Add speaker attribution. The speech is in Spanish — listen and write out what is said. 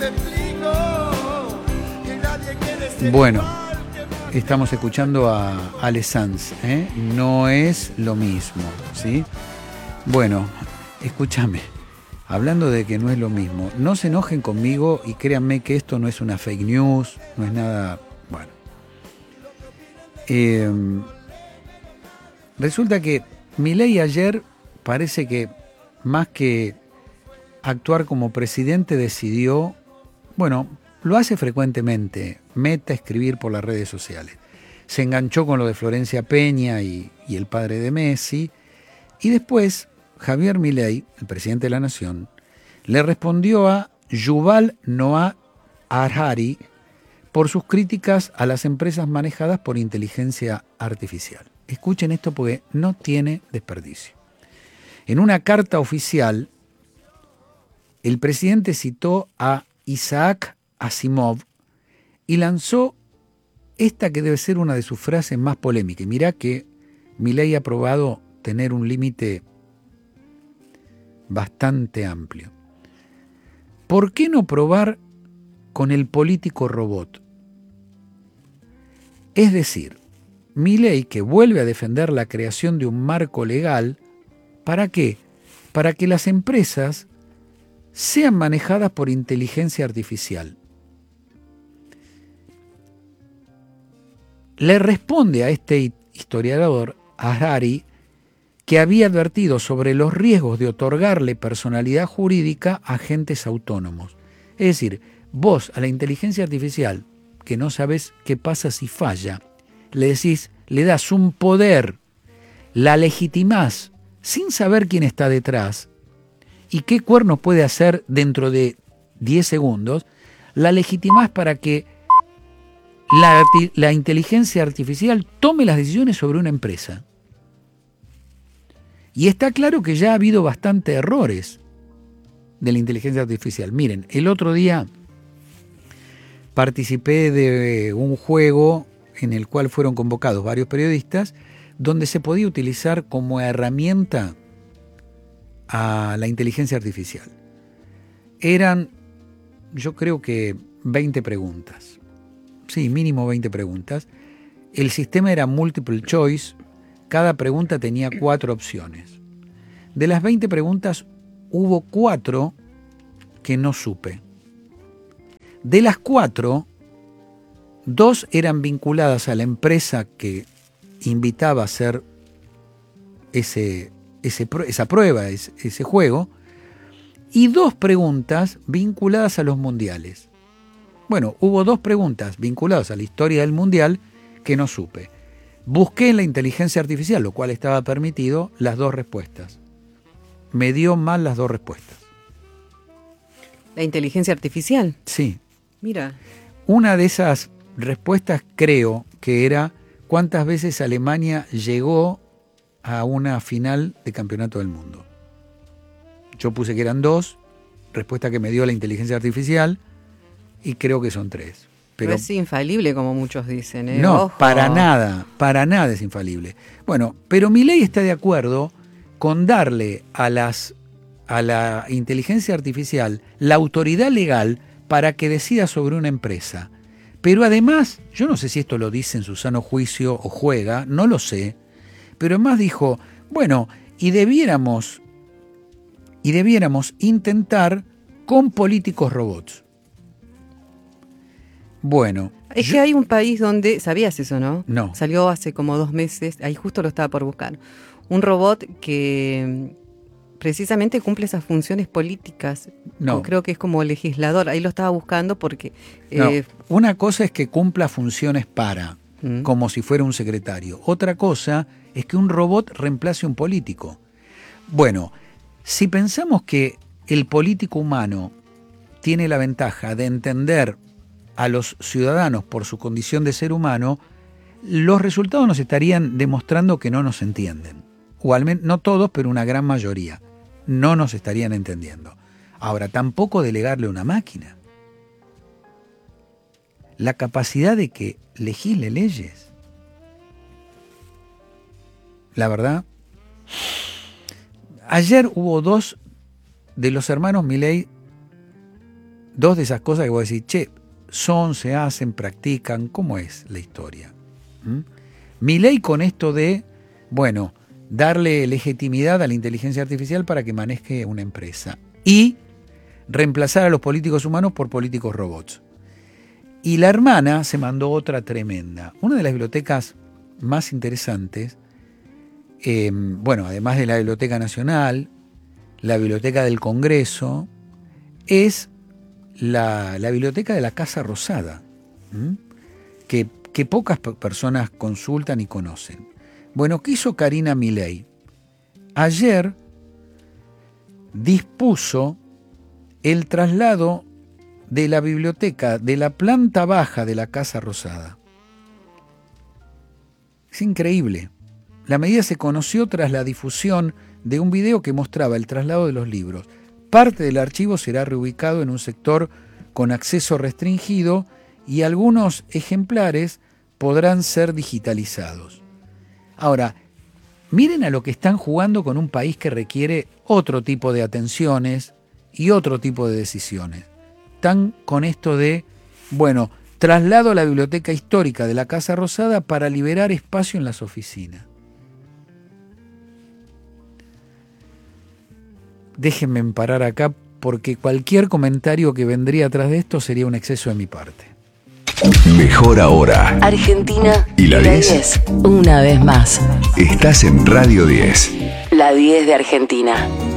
Speaker 1: Bueno, estamos escuchando a Ale Sanz, ¿eh? No es lo mismo, ¿sí? Bueno, escúchame, hablando de que no es lo mismo, no se enojen conmigo y créanme que esto no es una fake news, no es nada, bueno. Resulta que Milei ayer parece que más que actuar como presidente decidió, bueno, lo hace frecuentemente, mete a escribir por las redes sociales. Se enganchó con lo de Florencia Peña y el padre de Messi, y después Javier Milei, el presidente de la Nación, le respondió a Yuval Noah Harari por sus críticas a las empresas manejadas por inteligencia artificial. Escuchen esto porque no tiene desperdicio. En una carta oficial, el presidente citó a Isaac Asimov y lanzó esta que debe ser una de sus frases más polémicas. Y mirá que Milei ha probado tener un límite bastante amplio. ¿Por qué no probar con el político robot? Es decir, Milei, que vuelve a defender la creación de un marco legal, ¿para qué? Para que las empresas sean manejadas por inteligencia artificial. Le responde a este historiador, Harari, que había advertido sobre los riesgos de otorgarle personalidad jurídica a agentes autónomos. Es decir, vos a la inteligencia artificial, que no sabés qué pasa si falla, le decís, le das un poder, la legitimás sin saber quién está detrás y qué cuernos puede hacer dentro de 10 segundos, la legitimás para que la inteligencia artificial tome las decisiones sobre una empresa. Y está claro que ya ha habido bastantes errores de la inteligencia artificial. Miren, el otro día participé de un juego en el cual fueron convocados varios periodistas, donde se podía utilizar como herramienta a la inteligencia artificial. Eran, yo creo que 20 preguntas. Sí, mínimo 20 preguntas. El sistema era multiple choice. Cada pregunta tenía 4 opciones. De las 20 preguntas, hubo 4 que no supe. De las 4, 2 eran vinculadas a la empresa que invitaba a hacer esa prueba, ese juego, y 2 preguntas vinculadas a los mundiales. Bueno, hubo 2 preguntas vinculadas a la historia del mundial que no supe. Busqué en la inteligencia artificial, lo cual estaba permitido, las 2 respuestas. Me dio mal las 2 respuestas.
Speaker 2: ¿La inteligencia artificial?
Speaker 1: Sí.
Speaker 2: Mira.
Speaker 1: Una de esas respuestas creo que era cuántas veces Alemania llegó a una final de campeonato del mundo. Yo puse que eran 2, respuesta que me dio la inteligencia artificial, y creo que son 3.
Speaker 2: Pero es infalible, como muchos dicen, ¿eh?
Speaker 1: No,
Speaker 2: Ojo.
Speaker 1: para nada es infalible. Bueno, pero Milei está de acuerdo con darle a la inteligencia artificial la autoridad legal para que decida sobre una empresa. Pero además, yo no sé si esto lo dice en su sano juicio o juega, no lo sé, pero además dijo, bueno, y debiéramos intentar con políticos robots. Bueno.
Speaker 2: Es que hay un país donde, ¿sabías eso, no?
Speaker 1: No.
Speaker 2: Salió hace como 2 meses, ahí justo lo estaba por buscar, un robot que precisamente cumple esas funciones políticas.
Speaker 1: No.
Speaker 2: Creo que es como legislador, ahí lo estaba buscando porque...
Speaker 1: No. Una cosa es que cumpla funciones como si fuera un secretario. Otra cosa es que un robot reemplace a un político. Bueno, si pensamos que el político humano tiene la ventaja de entender a los ciudadanos por su condición de ser humano, los resultados nos estarían demostrando que no nos entienden. O al menos, no todos, pero una gran mayoría. No nos estarían entendiendo. Ahora, tampoco delegarle a una máquina la capacidad de que legisle leyes. La verdad, ayer hubo 2 de los hermanos Milei dos de esas cosas que vos decís, che, se hacen, practican, ¿cómo es la historia? Milei con esto de, bueno, darle legitimidad a la inteligencia artificial para que maneje una empresa y reemplazar a los políticos humanos por políticos robots. Y la hermana se mandó otra tremenda. Una de las bibliotecas más interesantes, además de la Biblioteca Nacional, la Biblioteca del Congreso, es la biblioteca de la Casa Rosada, que pocas personas consultan y conocen. Bueno, ¿qué hizo Karina Milei? Ayer dispuso el traslado de la biblioteca de la planta baja de la Casa Rosada. Es increíble. La medida se conoció tras la difusión de un video que mostraba el traslado de los libros. Parte del archivo será reubicado en un sector con acceso restringido y algunos ejemplares podrán ser digitalizados. Ahora, miren a lo que están jugando con un país que requiere otro tipo de atenciones y otro tipo de decisiones. Están con esto de, bueno, traslado a la biblioteca histórica de la Casa Rosada para liberar espacio en las oficinas. Déjenme parar acá porque cualquier comentario que vendría atrás de esto sería un exceso de mi parte.
Speaker 3: Mejor ahora.
Speaker 4: Argentina
Speaker 3: y la 10.
Speaker 4: Una vez más.
Speaker 3: Estás en Radio 10.
Speaker 4: La 10 de Argentina.